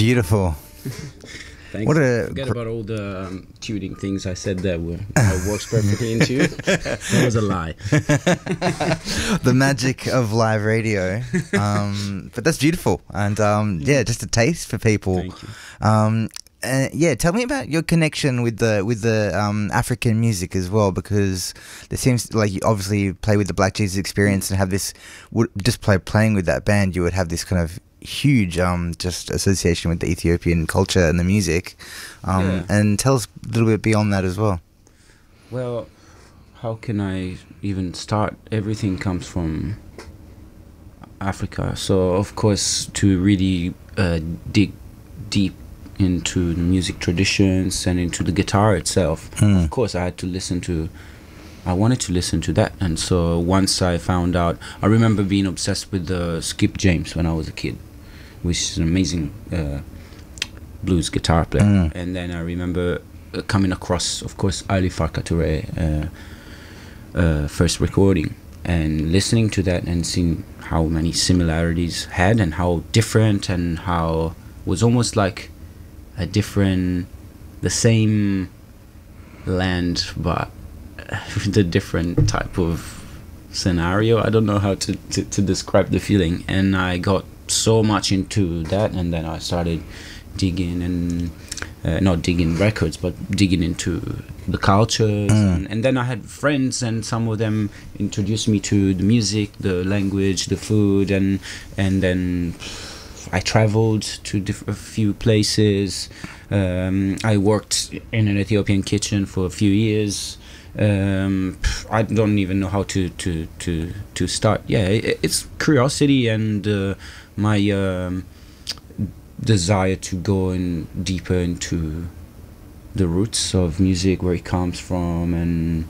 Beautiful. Thanks. What a Forget about all the tuning things I said that works perfectly into. That was a lie. the magic of live radio. But that's beautiful, and yeah, just a taste for people. Thank you. Yeah, tell me about your connection with the African music as well, because there seems like you obviously play with the Black Jesus Experience and have this. Just playing with that band, you would have this kind of huge just association with the Ethiopian culture and the music. Yeah. And tell us a little bit beyond that as well. Well, how can I even start? Everything comes from Africa, so of course to really dig deep into the music traditions and into the guitar itself, of course I wanted to listen to that. And so once I found out, I remember being obsessed with Skip James when I was a kid, which is an amazing blues guitar player. And then I remember coming across, of course, Ali Farka Touré first recording, and listening to that and seeing how many similarities had and how different, and how it was almost like the same land but with a different type of scenario. I don't know how to describe the feeling, and I got so much into that, and then I started digging, and not digging records but digging into the cultures. And then I had friends, and some of them introduced me to the music, the language, the food, and then I traveled to a few places. I worked in an Ethiopian kitchen for a few years. I don't even know how to start. Yeah, it's curiosity and my desire to go in deeper into the roots of music, where it comes from, and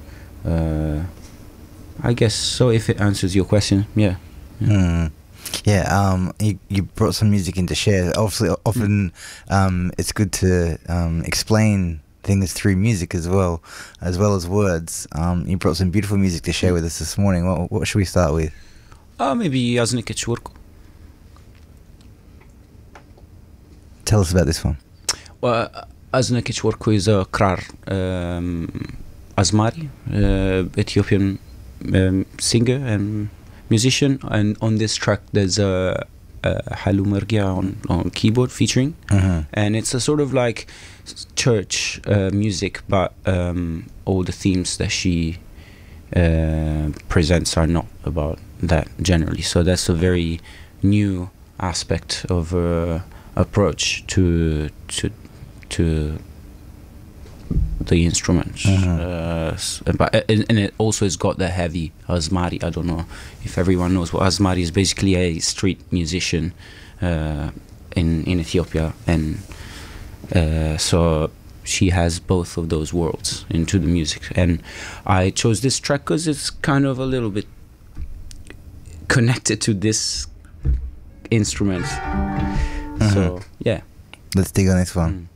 I guess so. If it answers your question, yeah. Yeah, you brought some music in to share. Obviously, often it's good to explain things through music as well as words. You brought some beautiful music to share with us this morning. What should we start with? Maybe Aznek Chworko. Tell us about this one. Well, Aznek Chworko is a Krar Azmari, Ethiopian singer and musician, and on this track there's a Halu Mergia on keyboard featuring, and it's a sort of like church music, but all the themes that she presents are not about that generally. So that's a very new aspect of approach to the instruments, and it also has got the heavy Azmari. I don't know if everyone knows what Azmari is. Basically a street musician in Ethiopia, and so she has both of those worlds into the music. And I chose this track because it's kind of a little bit connected to this instrument. So yeah, let's dig on this one.